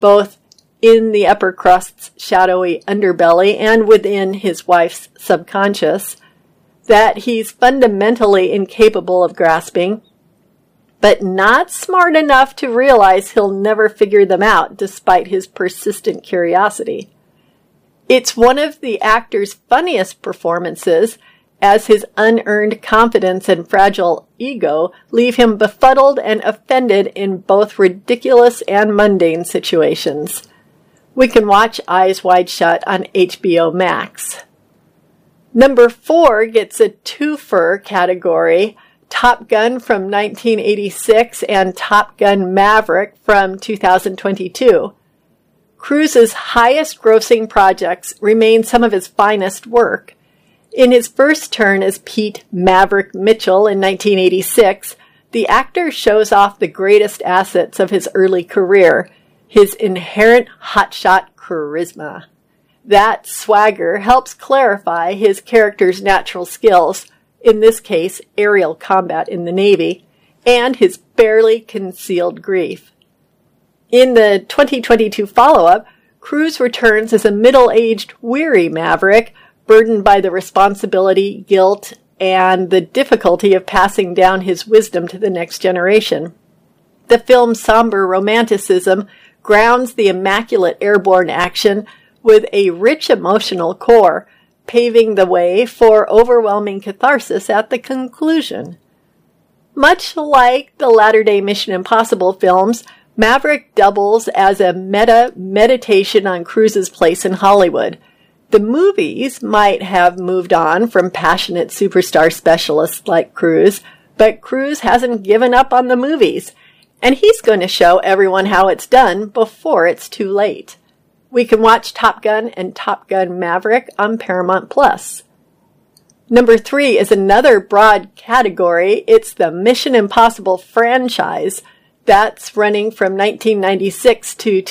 both in the upper crust's shadowy underbelly and within his wife's subconscious, that he's fundamentally incapable of grasping, but not smart enough to realize he'll never figure them out despite his persistent curiosity. It's one of the actor's funniest performances, as his unearned confidence and fragile ego leave him befuddled and offended in both ridiculous and mundane situations. We can watch Eyes Wide Shut on HBO Max. Number 4 gets a twofer category, Top Gun from 1986 and Top Gun Maverick from 2022. Cruise's highest grossing projects remain some of his finest work. In his first turn as Pete Maverick Mitchell in 1986, the actor shows off the greatest assets of his early career, his inherent hotshot charisma. That swagger helps clarify his character's natural skills, in this case aerial combat in the Navy, and his barely concealed grief. In the 2022 follow-up, Cruise returns as a middle-aged, weary Maverick, burdened by the responsibility, guilt, and the difficulty of passing down his wisdom to the next generation. The film's somber romanticism grounds the immaculate airborne action with a rich emotional core, paving the way for overwhelming catharsis at the conclusion. Much like the latter-day Mission Impossible films, Maverick doubles as a meditation on Cruise's place in Hollywood. The movies might have moved on from passionate superstar specialists like Cruise, but Cruise hasn't given up on the movies, and he's going to show everyone how it's done before it's too late. We can watch Top Gun and Top Gun Maverick on Paramount+. Number 3 is another broad category. It's the Mission Impossible franchise that's running from 1996 to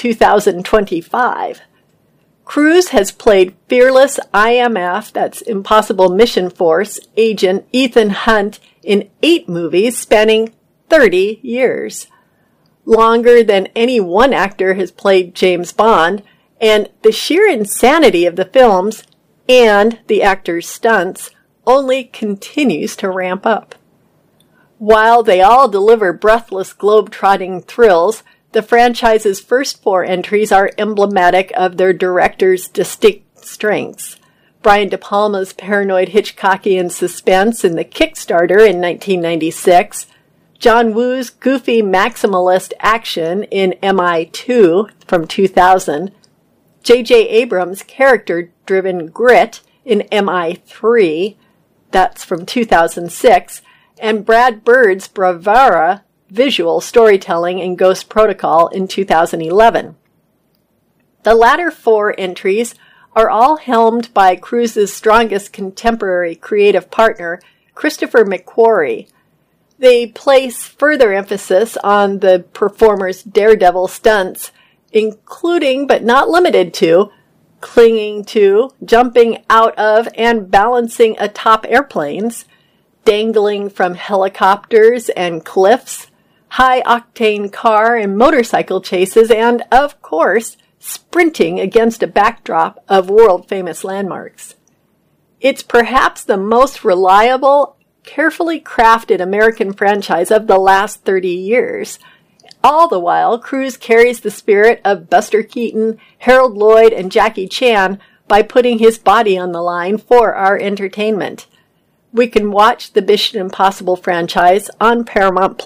2025. Cruise has played fearless IMF, that's Impossible Mission Force, agent Ethan Hunt in 8 movies spanning 30 years. Longer than any one actor has played James Bond, and the sheer insanity of the films and the actor's stunts only continues to ramp up. While they all deliver breathless globe-trotting thrills, the franchise's first 4 entries are emblematic of their director's distinct strengths. Brian De Palma's paranoid Hitchcockian suspense in The Kickstarter in 1996, John Woo's goofy maximalist action in MI2 from 2000, J.J. Abrams' character-driven grit in MI3, that's from 2006, and Brad Bird's bravura visual storytelling in Ghost Protocol in 2011. The latter 4 entries are all helmed by Cruise's strongest contemporary creative partner, Christopher McQuarrie. They place further emphasis on the performer's daredevil stunts, including but not limited to clinging to, jumping out of, and balancing atop airplanes, dangling from helicopters and cliffs, high-octane car and motorcycle chases, and, of course, sprinting against a backdrop of world-famous landmarks. It's perhaps the most reliable, carefully crafted American franchise of the last 30 years. All the while, Cruise carries the spirit of Buster Keaton, Harold Lloyd, and Jackie Chan by putting his body on the line for our entertainment. We can watch the Mission Impossible franchise on Paramount+.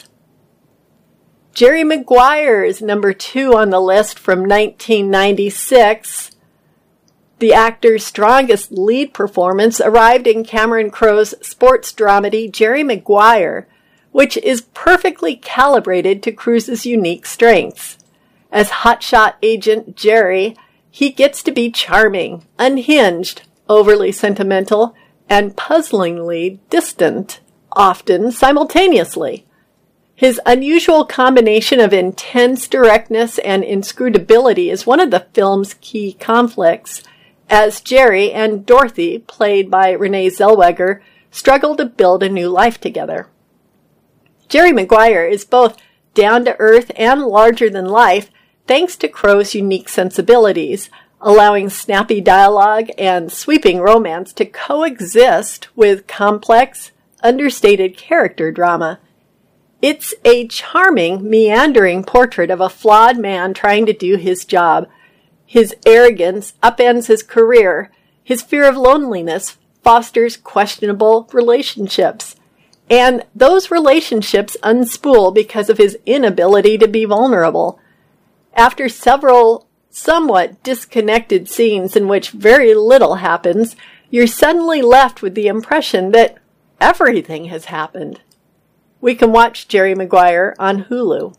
Jerry Maguire is number 2 on the list from 1996. The actor's strongest lead performance arrived in Cameron Crowe's sports dramedy Jerry Maguire, which is perfectly calibrated to Cruise's unique strengths. As hotshot agent Jerry, he gets to be charming, unhinged, overly sentimental, and puzzlingly distant, often simultaneously. His unusual combination of intense directness and inscrutability is one of the film's key conflicts, as Jerry and Dorothy, played by Renee Zellweger, struggle to build a new life together. Jerry Maguire is both down-to-earth and larger-than-life, thanks to Crowe's unique sensibilities, allowing snappy dialogue and sweeping romance to coexist with complex, understated character drama. It's a charming, meandering portrait of a flawed man trying to do his job. His arrogance upends his career. His fear of loneliness fosters questionable relationships. And those relationships unspool because of his inability to be vulnerable. After several somewhat disconnected scenes in which very little happens, you're suddenly left with the impression that everything has happened. We can watch Jerry Maguire on Hulu.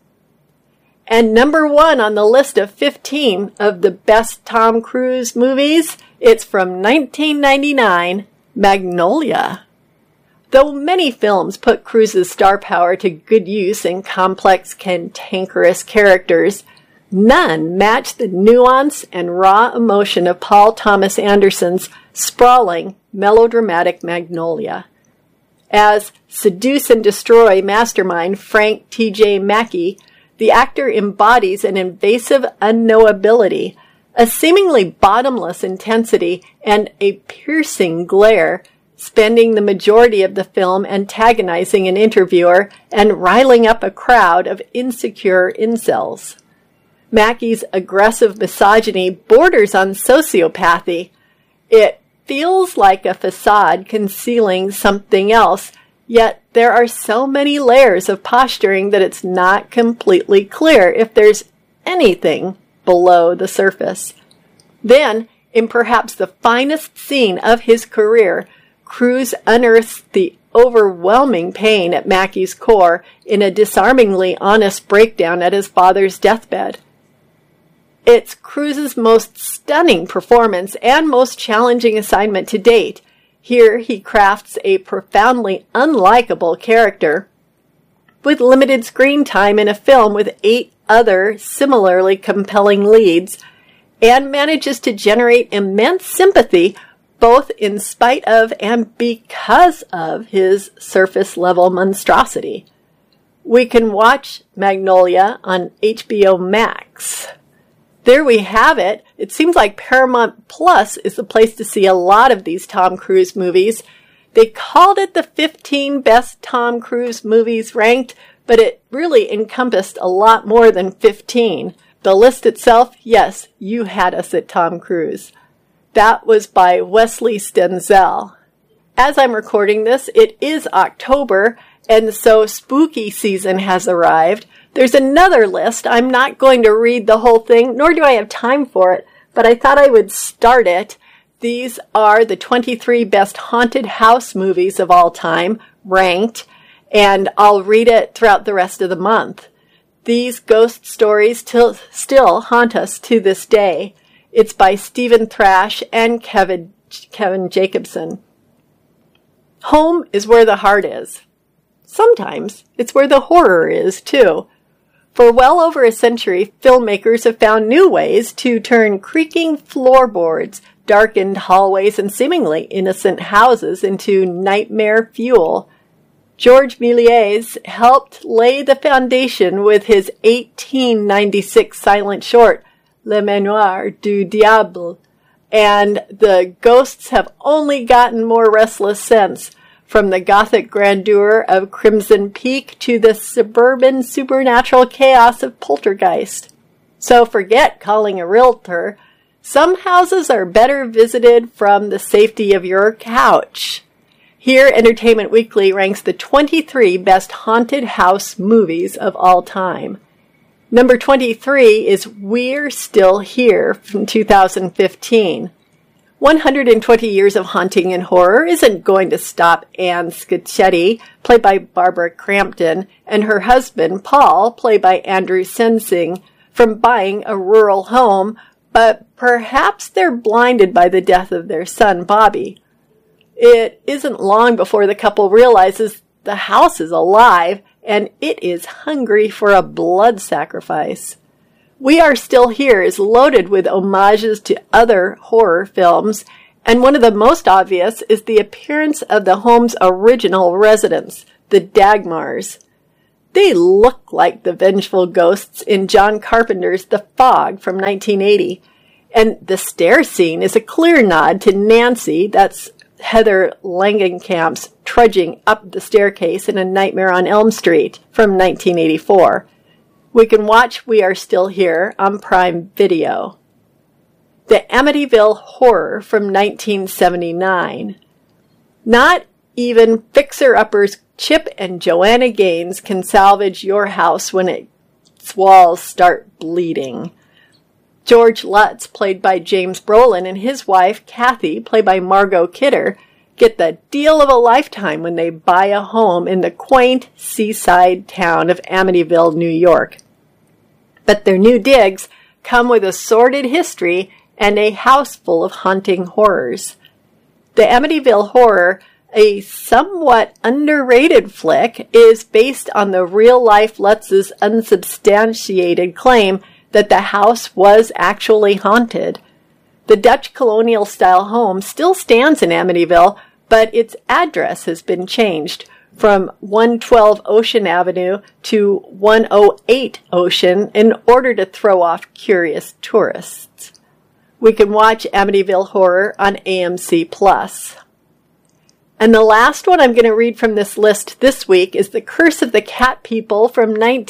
And number 1 on the list of 15 of the best Tom Cruise movies, it's from 1999, Magnolia. Though many films put Cruise's star power to good use in complex, cantankerous characters, none match the nuance and raw emotion of Paul Thomas Anderson's sprawling, melodramatic Magnolia. As seduce and destroy mastermind Frank T.J. Mackey, the actor embodies an invasive unknowability, a seemingly bottomless intensity, and a piercing glare, spending the majority of the film antagonizing an interviewer and riling up a crowd of insecure incels. Mackey's aggressive misogyny borders on sociopathy. It feels like a facade concealing something else, yet there are so many layers of posturing that it's not completely clear if there's anything below the surface. Then, in perhaps the finest scene of his career, Cruise unearths the overwhelming pain at Mackey's core in a disarmingly honest breakdown at his father's deathbed. It's Cruise's most stunning performance and most challenging assignment to date. Here he crafts a profoundly unlikable character with limited screen time in a film with 8 other similarly compelling leads, and manages to generate immense sympathy both in spite of and because of his surface-level monstrosity. We can watch Magnolia on HBO Max. There we have it. It seems like Paramount Plus is the place to see a lot of these Tom Cruise movies. They called it the 15 best Tom Cruise movies ranked, but it really encompassed a lot more than 15. The list itself, yes, you had us at Tom Cruise. That was by Wesley Stenzel. As I'm recording this, it is October, and so spooky season has arrived. There's another list. I'm not going to read the whole thing, nor do I have time for it, but I thought I would start it. These are the 23 best haunted house movies of all time, ranked, and I'll read it throughout the rest of the month. These ghost stories still haunt us to this day. It's by Stephen Thrash and Kevin Jacobson. Home is where the heart is. Sometimes it's where the horror is, too. For well over a century, filmmakers have found new ways to turn creaking floorboards, darkened hallways, and seemingly innocent houses into nightmare fuel. Georges Méliès helped lay the foundation with his 1896 silent short, Le Manoir du Diable, and the ghosts have only gotten more restless since, from the gothic grandeur of Crimson Peak to the suburban supernatural chaos of Poltergeist. So forget calling a realtor. Some houses are better visited from the safety of your couch. Here, Entertainment Weekly ranks the 23 best haunted house movies of all time. Number 23 is We're Still Here from 2015. 120 years of haunting and horror isn't going to stop Anne Scacchetti, played by Barbara Crampton, and her husband, Paul, played by Andrew Sensing, from buying a rural home, but perhaps they're blinded by the death of their son, Bobby. It isn't long before the couple realizes the house is alive, and it is hungry for a blood sacrifice. We Are Still Here is loaded with homages to other horror films, and one of the most obvious is the appearance of the home's original residents, the Dagmars. They look like the vengeful ghosts in John Carpenter's The Fog from 1980. And the stair scene is a clear nod to Nancy, that's Heather Langenkamp's trudging up the staircase in A Nightmare on Elm Street from 1984. We can watch We Are Still Here on Prime Video. The Amityville Horror from 1979. Not even fixer-uppers Chip and Joanna Gaines can salvage your house when its walls start bleeding. George Lutz, played by James Brolin, and his wife, Kathy, played by Margot Kidder, get the deal of a lifetime when they buy a home in the quaint seaside town of Amityville, New York. But their new digs come with a sordid history and a house full of haunting horrors. The Amityville Horror, a somewhat underrated flick, is based on the real-life Lutz's unsubstantiated claim that the house was actually haunted. The Dutch colonial-style home still stands in Amityville, but its address has been changed from 112 Ocean Avenue to 108 Ocean in order to throw off curious tourists. We can watch Amityville Horror on AMC+. And the last one I'm going to read from this list this week is The Curse of the Cat People from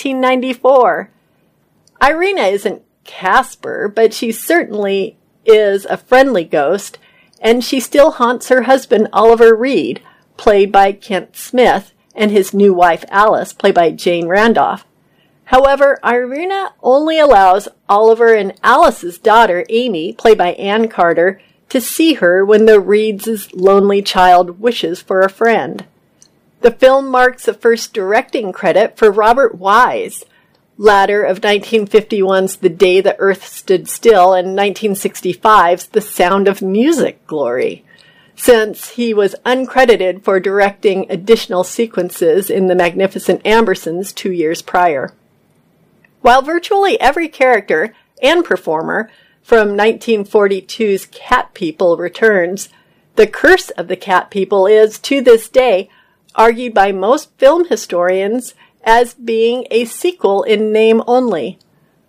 1994. Irina isn't Casper, but she certainly is a friendly ghost, and she still haunts her husband Oliver Reed, played by Kent Smith, and his new wife Alice, played by Jane Randolph. However, Irina only allows Oliver and Alice's daughter, Amy, played by Ann Carter, to see her when the Reeds' lonely child wishes for a friend. The film marks the first directing credit for Robert Wise, latter of 1951's The Day the Earth Stood Still and 1965's The Sound of Music glory, since he was uncredited for directing additional sequences in The Magnificent Ambersons 2 years prior. While virtually every character and performer from 1942's Cat People returns, The Curse of the Cat People is, to this day, argued by most film historians as being a sequel in name only.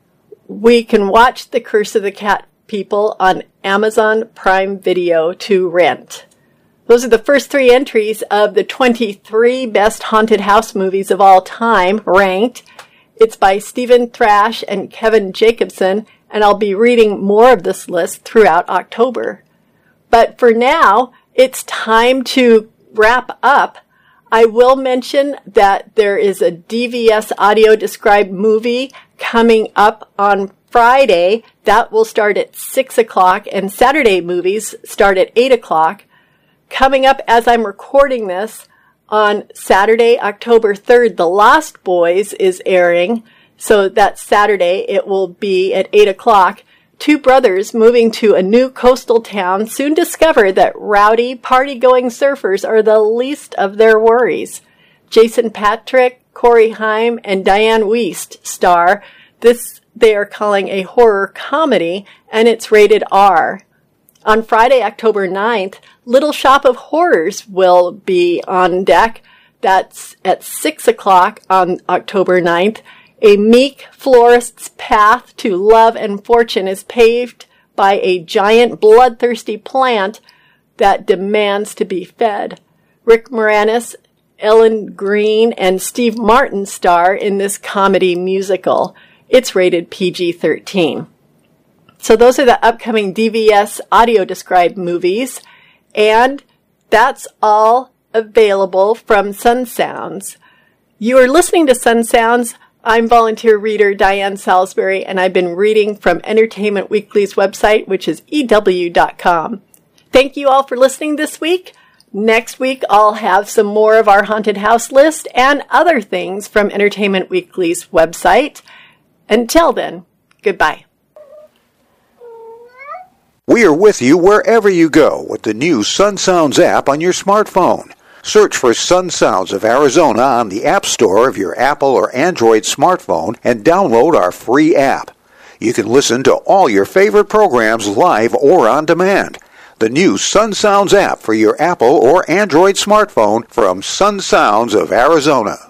We can watch The Curse of the Cat People on Amazon Prime Video to rent. Those are the first 3 entries of the 23 best haunted house movies of all time, ranked. It's by Stephen Thrash and Kevin Jacobson, and I'll be reading more of this list throughout October. But for now, it's time to wrap up. I will mention that there is a DVS audio described movie coming up on Friday. That will start at 6 o'clock, and Saturday movies start at 8 o'clock. Coming up as I'm recording this, on Saturday, October 3rd, The Lost Boys is airing. So that Saturday, it will be at 8 o'clock. 2 brothers moving to a new coastal town soon discover that rowdy, party-going surfers are the least of their worries. Jason Patric, Corey Haim, and Diane Wiest star. This they are calling a horror comedy, and it's rated R. On Friday, October 9th, Little Shop of Horrors will be on deck. That's at 6 o'clock on October 9th. A meek florist's path to love and fortune is paved by a giant bloodthirsty plant that demands to be fed. Rick Moranis, Ellen Green, and Steve Martin star in this comedy musical. It's rated PG-13. So those are the upcoming DVS audio described movies, and that's all available from Sun Sounds. You are listening to Sun Sounds. I'm volunteer reader Diane Salisbury, and I've been reading from Entertainment Weekly's website, which is EW.com. Thank you all for listening this week. Next week, I'll have some more of our haunted house list and other things from Entertainment Weekly's website. Until then, goodbye. We are with you wherever you go with the new Sun Sounds app on your smartphone. Search for Sun Sounds of Arizona on the App Store of your Apple or Android smartphone and download our free app. You can listen to all your favorite programs live or on demand. The new Sun Sounds app for your Apple or Android smartphone from Sun Sounds of Arizona.